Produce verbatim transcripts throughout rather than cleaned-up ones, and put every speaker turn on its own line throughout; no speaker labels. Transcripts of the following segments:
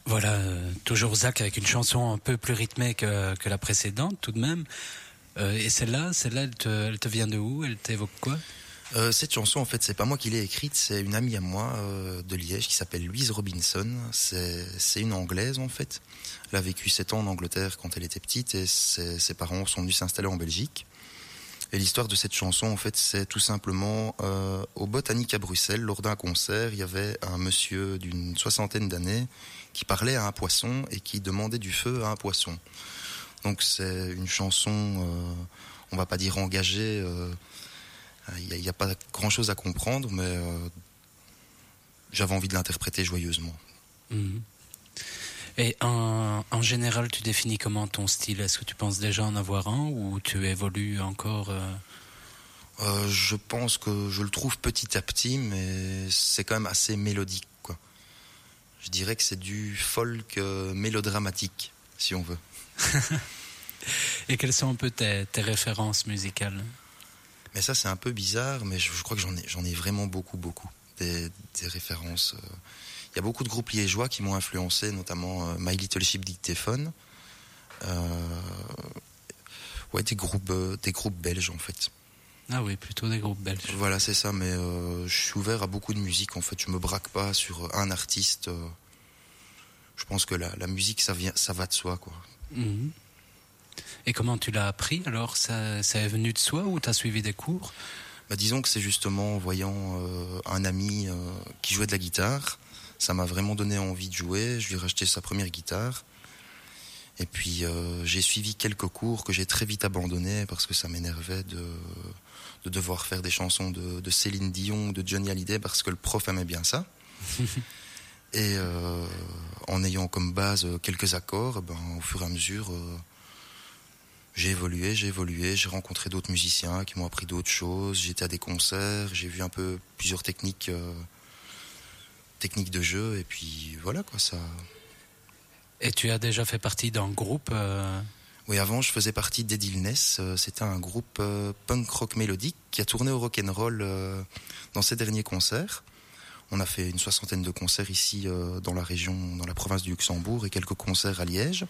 Voilà, euh, toujours Zach avec une chanson un peu plus rythmée que, que la précédente tout de même. Euh, et celle-là, celle-là, elle te, elle te vient de où? Elle t'évoque quoi?
euh, Cette chanson, en fait, c'est pas moi qui l'ai écrite, c'est une amie à moi euh, de Liège qui s'appelle Louise Robinson. C'est, c'est une Anglaise, en fait. Elle a vécu sept ans en Angleterre quand elle était petite et ses, ses parents sont venus s'installer en Belgique. Et l'histoire de cette chanson, en fait, c'est tout simplement euh, au Botanique à Bruxelles, lors d'un concert, il y avait un monsieur d'une soixantaine d'années qui parlait à un poisson et qui demandait du feu à un poisson. Donc c'est une chanson, euh, on va pas dire engagée, euh, il n'y a, a pas grand-chose à comprendre, mais euh, j'avais envie de l'interpréter joyeusement.
Mmh. Et en, en général, tu définis comment ton style? Est-ce que tu penses déjà en avoir un ou tu évolues encore euh...
Euh, Je pense que je le trouve petit à petit, mais c'est quand même assez mélodique, quoi. Je dirais que c'est du folk euh, mélodramatique, si on veut.
Et quelles sont un peu tes, tes références musicales?
Mais ça, c'est un peu bizarre, mais je, je crois que j'en ai, j'en ai vraiment beaucoup, beaucoup. Des, des références. Il euh... y a beaucoup de groupes liégeois qui m'ont influencé, notamment euh, My Little Ship Dictaphone. Euh... Ouais, des groupes, euh, des groupes belges, en fait.
Ah oui, plutôt des groupes belges.
Voilà, c'est ça, mais euh, je suis ouvert à beaucoup de musique, en fait. Je me braque pas sur un artiste. Euh... Je pense que la, la musique, ça, vient, ça va de soi, quoi.
Mmh. Et comment tu l'as appris alors? Ça, ça est venu de soi ou tu as suivi des cours?
Bah, disons que c'est justement en voyant euh, un ami euh, qui jouait de la guitare. Ça m'a vraiment donné envie de jouer. Je lui ai racheté sa première guitare. Et puis euh, j'ai suivi quelques cours que j'ai très vite abandonnés parce que ça m'énervait de, de devoir faire des chansons de, de Céline Dion ou de Johnny Hallyday parce que le prof aimait bien ça. Et euh, en ayant comme base quelques accords, ben, au fur et à mesure... Euh, J'ai évolué, j'ai évolué, j'ai rencontré d'autres musiciens qui m'ont appris d'autres choses, j'étais à des concerts, j'ai vu un peu plusieurs techniques euh, techniques de jeu et puis voilà quoi ça.
Et tu as déjà fait partie d'un groupe euh...
Oui, avant je faisais partie d'Edilness, euh, c'était un groupe euh, punk rock mélodique qui a tourné au rock'n'roll euh, dans ses derniers concerts. On a fait une soixantaine de concerts ici euh, dans la région, dans la province du Luxembourg et quelques concerts à Liège.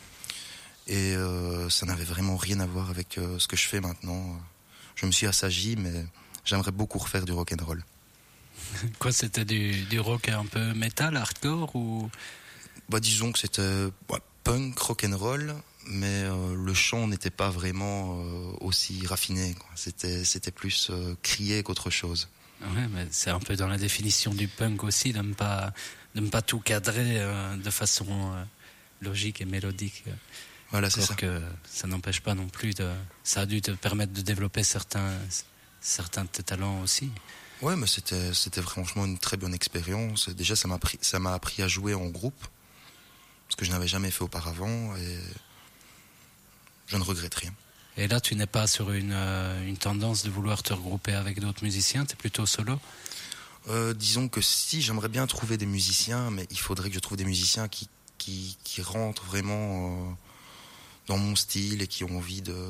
Et euh, ça n'avait vraiment rien à voir avec euh, ce que je fais maintenant. Je me suis assagi, mais j'aimerais beaucoup refaire du rock'n'roll.
Quoi, c'était du, du rock un peu métal, hardcore ou...
Bah, disons que c'était ouais, punk, rock'n'roll, mais euh, le chant n'était pas vraiment euh, aussi raffiné, quoi. C'était, c'était plus euh, crié qu'autre chose.
Ouais, mais c'est un peu dans la définition du punk aussi, de ne pas, de ne pas tout cadrer euh, de façon euh, logique et mélodique.
Voilà, c'est ça.
Que ça n'empêche pas non plus de... Ça a dû te permettre de développer certains, certains de tes talents aussi.
Ouais, mais c'était, c'était franchement une très bonne expérience. Déjà, ça m'a appris, ça m'a appris à jouer en groupe, ce que je n'avais jamais fait auparavant, et je ne regrette rien.
Et là, tu n'es pas sur une, euh, une tendance de vouloir te regrouper avec d'autres musiciens, tu es plutôt solo?
euh, Disons que si, j'aimerais bien trouver des musiciens, mais il faudrait que je trouve des musiciens qui, qui, qui rentrent vraiment... Euh, dans mon style et qui ont envie de,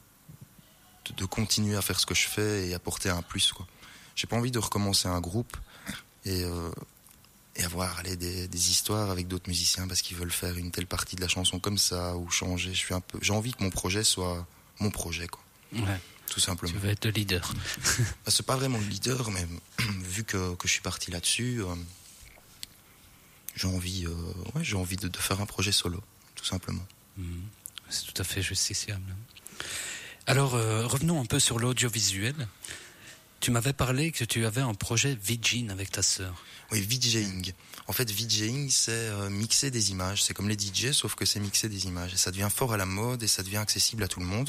de, de continuer à faire ce que je fais et apporter un plus, quoi. J'ai pas envie de recommencer un groupe et, euh, et avoir allez, des, des histoires avec d'autres musiciens parce qu'ils veulent faire une telle partie de la chanson comme ça ou changer. Je suis un peu, j'ai envie que mon projet soit mon projet, quoi.
Ouais.
Tout simplement.
Tu veux être le leader.
Bah, c'est pas vraiment le leader, mais vu que, que je suis parti là-dessus, euh, j'ai envie, euh, ouais, j'ai envie de, de faire un projet solo, tout simplement.
Mmh. C'est tout à fait justiciable. Alors, euh, revenons un peu sur l'audiovisuel. Tu m'avais parlé que tu avais un projet VJing avec ta sœur.
Oui, VJing. En fait, VJing, c'est euh, mixer des images. C'est comme les D J, sauf que c'est mixer des images. Et ça devient fort à la mode et ça devient accessible à tout le monde.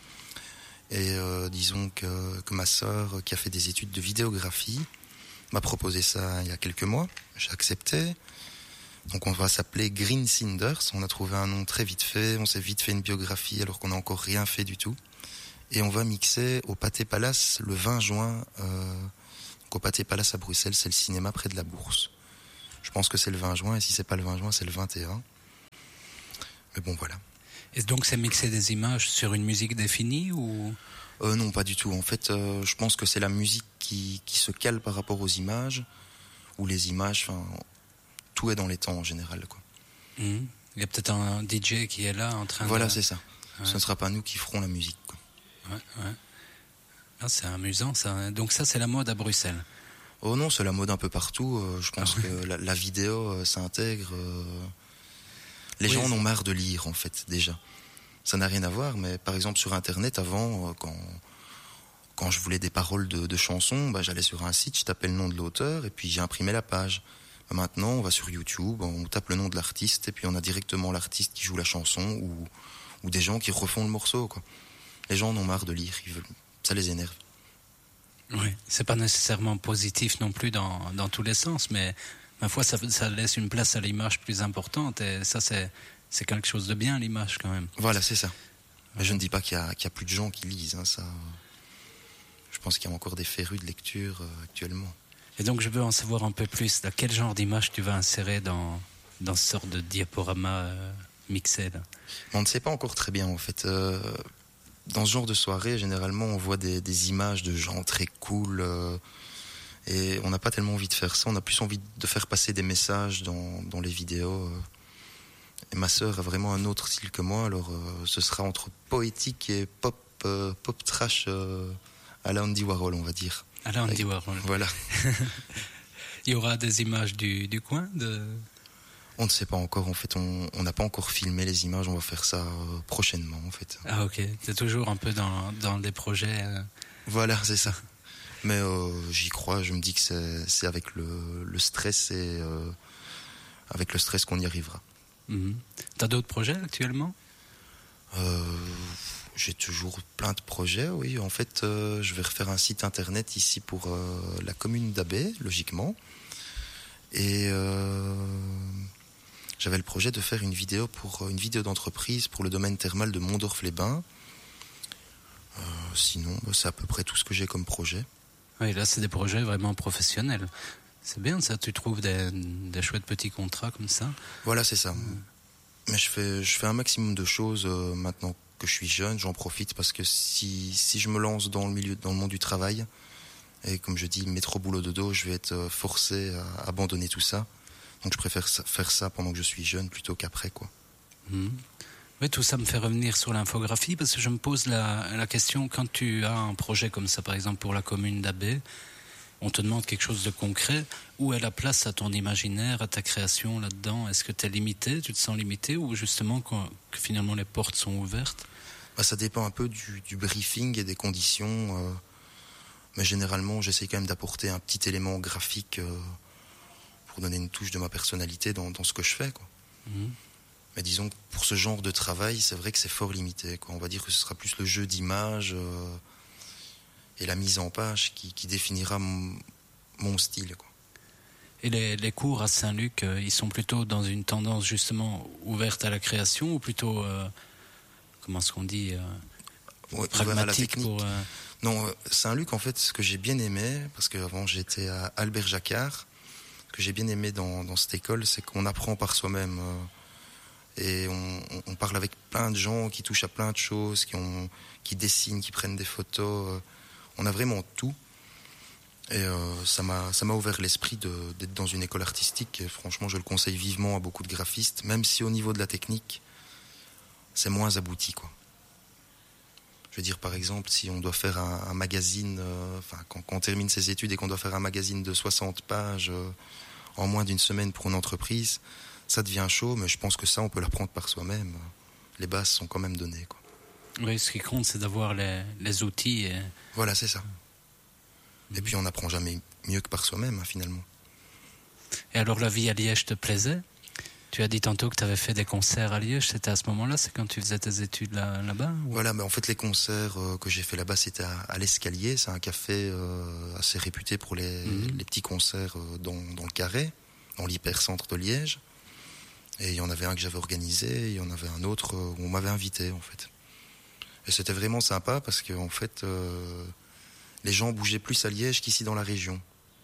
Et euh, disons que, que ma sœur, qui a fait des études de vidéographie, m'a proposé ça il y a quelques mois. J'ai accepté. Donc on va s'appeler Green Cinders. On a trouvé un nom très vite fait. On s'est vite fait une biographie alors qu'on n'a encore rien fait du tout. Et on va mixer au Pâté Palace le vingt juin. Euh, donc au Pâté Palace à Bruxelles, c'est le cinéma près de la Bourse. Je pense que c'est le vingt juin. Et si c'est pas le vingt juin, c'est le vingt et un. Mais bon, voilà.
Et donc c'est mixer des images sur une musique définie ou...
euh, Non, pas du tout. En fait, euh, je pense que c'est la musique qui, qui se cale par rapport aux images. Ou les images... Tout est dans les temps en général, quoi.
Mmh. Il y a peut-être un D J qui est là en train
voilà,
de...
c'est ça. Ouais. Ce ne sera pas nous qui ferons la musique, quoi.
Ouais, ouais. Ah, c'est amusant, ça. Donc ça, c'est la mode à Bruxelles.
Oh non, c'est la mode un peu partout. Euh, je pense ah, que oui. la, la vidéo euh, s'intègre. Euh... Les oui, gens en ont marre de lire, en fait, déjà. Ça n'a rien à voir, mais par exemple, sur Internet, avant, euh, quand, quand je voulais des paroles de, de chansons, bah, j'allais sur un site, je tapais le nom de l'auteur, et puis j'imprimais la page. Bah, maintenant, on va sur YouTube, on tape le nom de l'artiste, et puis on a directement l'artiste qui joue la chanson, ou, ou des gens qui refont le morceau, quoi. Les gens en ont marre de lire, ils veulent... ça les énerve.
Oui, c'est pas nécessairement positif non plus dans, dans tous les sens, mais ma foi, ça, ça laisse une place à l'image plus importante, et ça, c'est, c'est quelque chose de bien, l'image, quand même.
Voilà, c'est ça. Mais je ne dis pas qu'il y a, qu'il y a plus de gens qui lisent, hein, ça. Je pense qu'il y a encore des férus de lecture euh, actuellement.
Et donc, je veux en savoir un peu plus. Là, quel genre d'image tu vas insérer dans, dans ce sort de diaporama euh, mixé, là?
On ne sait pas encore très bien, en fait. Euh, dans ce genre de soirée, généralement, on voit des, des images de gens très cool. Euh, et on n'a pas tellement envie de faire ça. On a plus envie de faire passer des messages dans, dans les vidéos. Euh. Et ma sœur a vraiment un autre style que moi. Alors, euh, ce sera entre poétique et pop, euh, pop trash euh, à la Andy Warhol, on va dire.
À la Andy Warhol.
Voilà.
Il y aura des images du, du coin de...
On ne sait pas encore, en fait, on n'a pas encore filmé les images, on va faire ça euh, prochainement, en fait.
Ah ok, c'est toujours un peu dans, dans des projets... Euh...
Voilà, c'est ça. Mais euh, j'y crois, je me dis que c'est, c'est avec le, le stress et euh, avec le stress qu'on y arrivera.
Mm-hmm. T'as d'autres projets actuellement ?
euh, J'ai toujours plein de projets, oui. En fait, euh, je vais refaire un site internet ici pour euh, la commune d'Abbé, logiquement. Et... Euh, J'avais le projet de faire une vidéo pour une vidéo d'entreprise pour le domaine thermal de Mondorf-les-Bains. Euh, sinon, bah, c'est à peu près tout ce que j'ai comme projet.
Oui, là, c'est des projets vraiment professionnels. C'est bien ça, tu trouves des, des chouettes petits contrats comme ça.
Voilà, c'est ça. Mmh. Mais je fais, je fais un maximum de choses euh, maintenant que je suis jeune. J'en profite parce que si, si je me lance dans le milieu, dans le monde du travail, et comme je dis, métro boulot dodo, je vais être forcé à abandonner tout ça. Donc je préfère faire ça pendant que je suis jeune plutôt qu'après, quoi.
Mmh. Oui, tout ça me fait revenir sur l'infographie parce que je me pose la, la question, quand tu as un projet comme ça, par exemple pour la commune d'Abbé, on te demande quelque chose de concret, où est la place à ton imaginaire, à ta création là-dedans ? Est-ce que tu es limité, tu te sens limité, ou justement quand, que finalement les portes sont ouvertes ?
Bah, ça dépend un peu du, du briefing et des conditions, euh, mais généralement j'essaie quand même d'apporter un petit élément graphique euh, pour donner une touche de ma personnalité dans, dans ce que je fais, quoi. Mmh. Mais disons que pour ce genre de travail, c'est vrai que c'est fort limité, quoi. On va dire que ce sera plus le jeu d'images euh, et la mise en page qui, qui définira m- mon style, quoi.
Et les, les cours à Saint-Luc, euh, ils sont plutôt dans une tendance justement ouverte à la création ou plutôt, euh, comment est-ce qu'on dit, euh,
ouais,
pragmatique pour... Euh...
Non, euh, Saint-Luc, en fait, ce que j'ai bien aimé, parce qu'avant j'étais à Albert Jacquard, ce que j'ai bien aimé dans, dans cette école, c'est qu'on apprend par soi-même. Euh, et on, on parle avec plein de gens qui touchent à plein de choses, qui, ont, qui dessinent, qui prennent des photos. Euh, on a vraiment tout. Et euh, ça m'a, ça m'a ouvert l'esprit de, d'être dans une école artistique. Et franchement, je le conseille vivement à beaucoup de graphistes, même si au niveau de la technique, c'est moins abouti, quoi. Je veux dire, par exemple, si on doit faire un, un magazine, euh, enfin, quand, quand on termine ses études et qu'on doit faire un magazine de soixante pages euh, en moins d'une semaine pour une entreprise, ça devient chaud, mais je pense que ça, on peut l'apprendre par soi-même. Les bases sont quand même données, quoi.
Oui, ce qui compte, c'est d'avoir les, les outils. Et...
Voilà, c'est ça. Mmh. Et puis, on n'apprend jamais mieux que par soi-même, hein, finalement.
Et alors, la vie à Liège te plaisait ? Tu as dit tantôt que tu avais fait des concerts à Liège, c'était à ce moment-là, c'est quand tu faisais tes études là, là-bas ou...
Voilà, mais en fait les concerts euh, que j'ai fait là-bas, c'était à, à l'Escalier, c'est un café euh, assez réputé pour les, mm-hmm. les petits concerts euh, dans, dans le Carré, dans l'hypercentre de Liège. Et il y en avait un que j'avais organisé, et il y en avait un autre euh, où on m'avait invité en fait. Et c'était vraiment sympa parce que en fait, euh, les gens bougeaient plus à Liège qu'ici dans la région.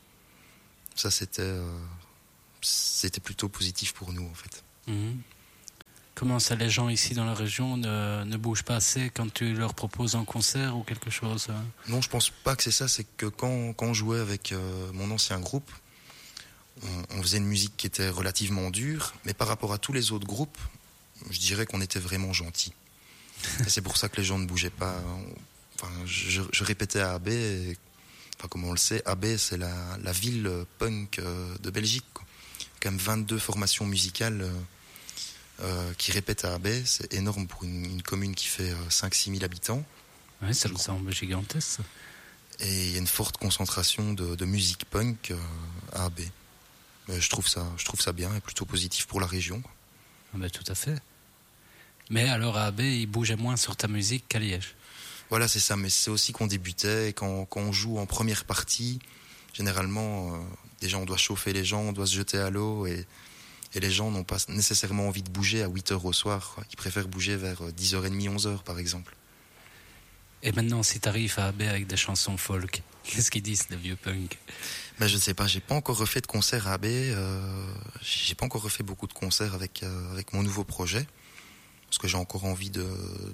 Ça c'était... Euh, c'était plutôt positif pour nous, en fait.
Mmh. Comment ça, les gens ici dans la région ne, ne bougent pas assez quand tu leur proposes un concert ou quelque chose ?
Non, je pense pas que c'est ça. C'est que quand, quand on jouait avec euh, mon ancien groupe, on, on faisait une musique qui était relativement dure, mais par rapport à tous les autres groupes, je dirais qu'on était vraiment gentils. Et c'est pour ça que les gens ne bougeaient pas. Enfin, je, je répétais à A B, et, enfin, comme on le sait, A B c'est la, la ville punk de Belgique, quoi. Quand même vingt-deux formations musicales euh, euh, qui répètent à A B, c'est énorme pour une, une commune qui fait euh, cinq à six mille habitants.
Oui, ça me semble gigantesque.
Et il y a une forte concentration de, de musique punk euh, à A B. Mais je trouve ça, je trouve ça bien et plutôt positif pour la région, quoi.
Ah ben, tout à fait. Mais alors à A B, il bougeait moins sur ta musique qu'à Liège.
Voilà, c'est ça. Mais c'est aussi qu'on débutait. Et quand, quand on joue en première partie, généralement, euh, déjà on doit chauffer les gens, on doit se jeter à l'eau. Et, et les gens n'ont pas nécessairement envie de bouger à huit heures au soir, quoi. Ils préfèrent bouger vers dix heures trente, onze heures par exemple.
Et maintenant, si tu arrives à A B avec des chansons folk, qu'est-ce qu'ils disent, les vieux punk?
Ben, je ne sais pas, j'ai pas encore refait de concert à A B. Euh, j'ai pas encore refait beaucoup de concerts avec, euh, avec mon nouveau projet. Parce que j'ai encore envie de,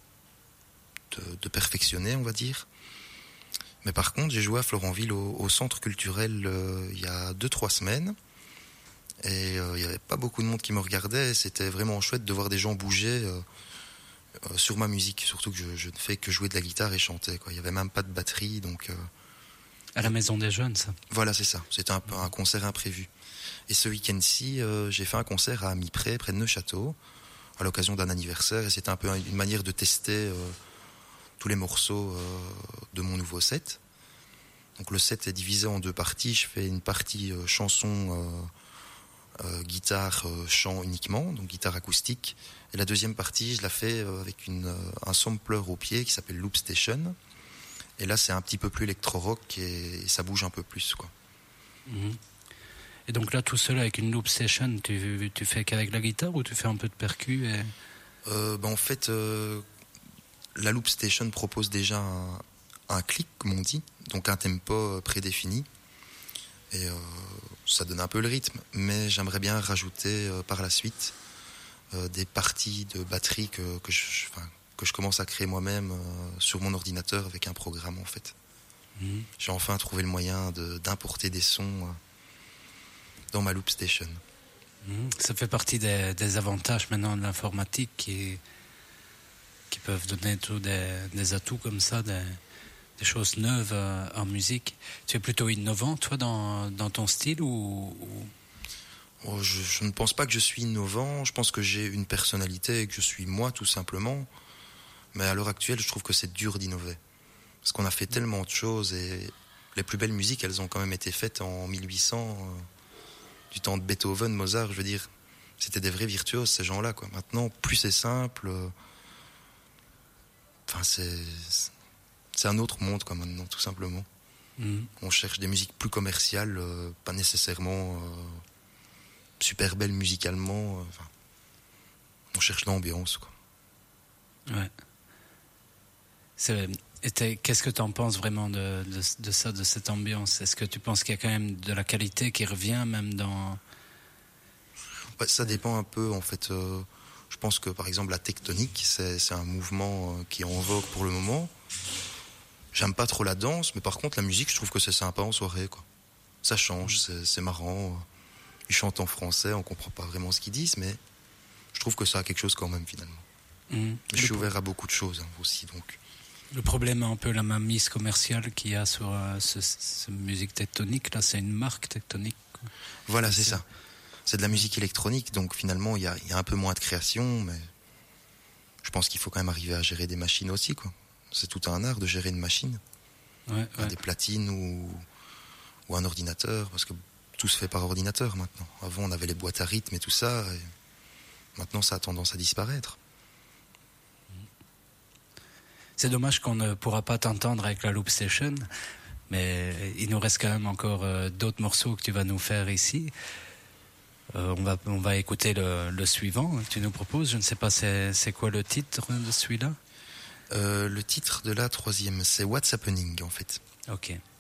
de, de perfectionner, on va dire. Mais par contre, j'ai joué à Florentville au, au centre culturel euh, il y a deux trois semaines. Et euh, il n'y avait pas beaucoup de monde qui me regardait. C'était vraiment chouette de voir des gens bouger euh, euh, sur ma musique. Surtout que je, je ne fais que jouer de la guitare et chanter, quoi. Il n'y avait même pas de batterie. Donc, euh,
à la Maison des Jeunes, ça.
Voilà, c'est ça. C'était un, un concert imprévu. Et ce week-end-ci, euh, j'ai fait un concert à Amipré, près de Neuchâteau, à l'occasion d'un anniversaire, et c'était un peu une manière de tester euh, tous les morceaux euh, de mon nouveau set. Donc le set est divisé en deux parties. Je fais une partie euh, chanson, euh, euh, guitare, euh, chant uniquement, donc guitare acoustique. Et la deuxième partie, je la fais euh, avec une, euh, un sampler au pied qui s'appelle Loop Station. Et là, c'est un petit peu plus électro-rock et, et ça bouge un peu plus, quoi.
Mmh. Et donc là, tout seul avec une loop session, tu, tu fais qu'avec la guitare ou tu fais un peu de percu et...
euh, ben, En fait, euh, la loop station propose déjà un, un clic, comme on dit, donc un tempo prédéfini. Et euh, ça donne un peu le rythme, mais j'aimerais bien rajouter euh, par la suite euh, des parties de batterie que, que, je, enfin, que je commence à créer moi-même euh, sur mon ordinateur avec un programme, en fait. Mmh. J'ai enfin trouvé le moyen de, d'importer des sons euh, dans ma loop station.
Mmh. Ça fait partie des, des avantages maintenant de l'informatique qui, qui peuvent donner tout des, des atouts comme ça, des, des choses neuves euh, en musique. Tu es plutôt innovant, toi, dans, dans ton style ou, ou...
Oh, je, je ne pense pas que je suis innovant. Je pense que j'ai une personnalité et que je suis moi, tout simplement. Mais à l'heure actuelle, je trouve que c'est dur d'innover. Parce qu'on a fait tellement de choses et les plus belles musiques, elles ont quand même été faites en mille huit cents... Euh, du temps de Beethoven, Mozart, je veux dire, c'était des vrais virtuoses, ces gens-là, quoi. Maintenant, plus c'est simple, euh, enfin, c'est, c'est un autre monde, quoi, maintenant, tout simplement. Mmh. On cherche des musiques plus commerciales, euh, pas nécessairement euh, super belles musicalement. Euh, enfin, on cherche l'ambiance, quoi.
Ouais. C'est... Et qu'est-ce que tu en penses vraiment de, de, de ça, de cette ambiance? Est-ce que tu penses qu'il y a quand même de la qualité qui revient même dans...
Ouais, ça dépend un peu, en fait. Euh, je pense que, par exemple, la tectonique, c'est, c'est un mouvement euh, qui est en vogue pour le moment. J'aime pas trop la danse, mais par contre, la musique, je trouve que c'est sympa en soirée, quoi. Ça change, c'est, c'est marrant. Ils chantent en français, on comprend pas vraiment ce qu'ils disent, mais je trouve que ça a quelque chose quand même, finalement. Mmh. Je suis ouvert à beaucoup de choses, hein, aussi, donc...
Le problème est un peu la mainmise commerciale qu'il y a sur euh, ce, ce musique tectonique. Là, c'est une marque tectonique.
Voilà, c'est, c'est ça. C'est de la musique électronique, donc finalement, il y a, y a un peu moins de création, mais je pense qu'il faut quand même arriver à gérer des machines aussi, quoi. C'est tout un art de gérer une machine.
Ouais, ouais.
Des platines ou, ou un ordinateur, parce que tout se fait par ordinateur maintenant. Avant, on avait les boîtes à rythme et tout ça, et maintenant, ça a tendance à disparaître.
C'est dommage qu'on ne pourra pas t'entendre avec la Loop Station, mais il nous reste quand même encore euh, d'autres morceaux que tu vas nous faire ici. Euh, on va, on va écouter le, le suivant que tu nous proposes. Je ne sais pas, c'est, c'est quoi le titre de celui-là?
euh, Le titre de la troisième, c'est What's Happening, en fait.
Ok.